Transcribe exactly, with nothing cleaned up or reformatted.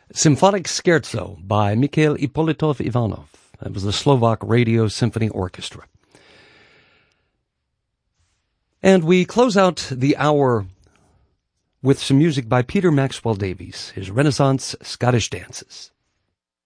Symphonic Scherzo by Mikhail Ippolitov Ivanov. That was the Slovak Radio Symphony Orchestra. And we close out the hour with some music by Peter Maxwell Davies, his Renaissance Scottish dances.